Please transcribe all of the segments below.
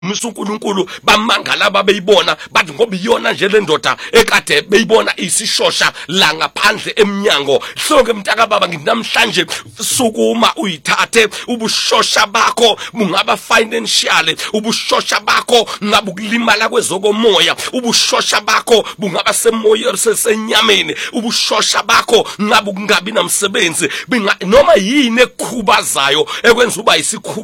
uNkulunkulu bamangala babeyibona bathi ngoba iyona nje le ndoda ekade beyibona isishosha la ngaphandle eminyango. Sonke mntaka baba ngithi namhlanje sukuma uyithathe ubushosha bakho bungaba financial, ubushosha bakho ngabe ukulimala kwezokomoya, ubushosha bakho bungaba semoya sesenyameni, ubushosha bakho ngabe ukungabi namsebenzi noma yini ekukhubazayo ekwenza uba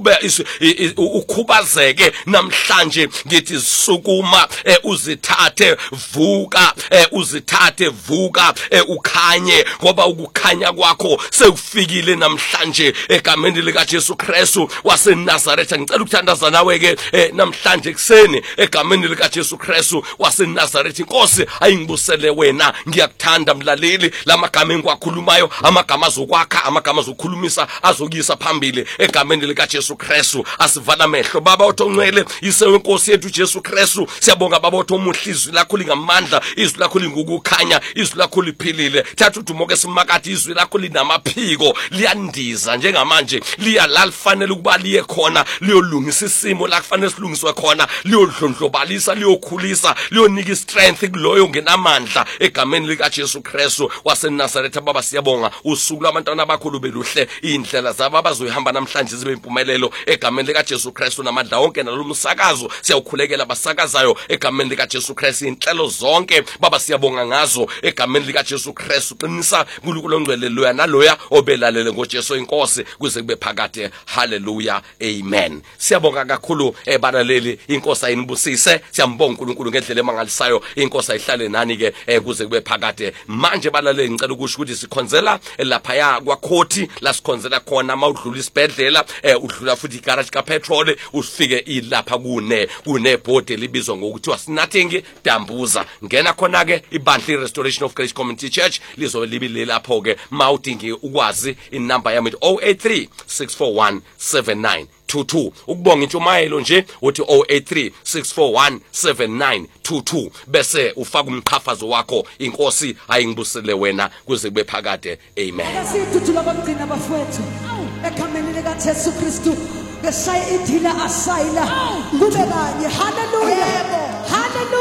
ukhubazeke namhlanje ngithi sukuma uzithathe vuka uzithathe vuka ukhanye ngoba ukukhanya kwakho sekufikile namhlanje egameni lika Jesu Kristu waseNazaretha. Ngicela ukuthandaza nawe ke namhlanje kuseni egameni lika Jesu Kristu waseNazaretha. Inkosi ayingibusele wena, ngiyakuthanda mlaleli, lamagama engiwakhulumayo amagama azokwakha, amagama azokhulumisa, azokuyisa phambili egameni lika Jesu Kristu. Asivala amehlo baba othongcwele, yisewe inkosi yethu Jesu Kristu. Siyabonga baba othomuhle, izwi lakho lingamandla, izwi lakho lingukukhanya, izwi lakho liphilile. Thatha udumo ke simakade, izwi lakho linamaphiko, liyandiza njengamanje, liya la lifanele ukuba liye khona, liyolungisa isimo la kufanele silungiswe khona, liyodlondlobalisa, liyokhulisa, liyonika strength kuloyo ngenamandla egameni lika Jesu Kristu waseNazaretha. Baba siyabonga usuku labantwana bakho lube luhle, indlela zabo abazoyihamba namhlanje zibe impumelelo egameni lika Jesu Kristu. Namandla wonke nalomsakazo siyawukhulekela basakazayo egameni lika Jesu Kristu. Inhlelo zonke baba siyabonga ngazo egameni lika Jesu Kristu. Qinisa uNkulunkulu ongcwele loya naloya obelalele ngoJesu inkosi kuze kube phakade. Hallelujah, amen. Siyabonga kakhulu balaleli, inkosi ayinibusise. Siyambonga uNkulunkulu ngendlela emangalisayo, inkosi ayihlale nani ke kuze kube phakade. Manje balaleli ngicela ukusho ukuthi sikhonzela lapha ya kwaKhoti, la sikhonzela khona mawudlula isibhedlela udlula futhi igarage kapetrol usifike ilapha kune board elibizwa ngokuthi wasinathing Dambuza. Ngena khona ke ibandla Restoration of Grace Community Church lizobe libile lapho ke. Mawudingi ukwazi inamba yami 083 641 7922. ukubonga intshumayelo nje uthi 083 641 7922 bese ufaka umqhafazo wakho. Inkosi ayingibusele wena kuze kube phakade. Amen. Asithuthula abagcina bafowethu egameni lika Jesu Kristu ngeshaye ithina asayila kube kanye. Hallelujah. Hallelujah.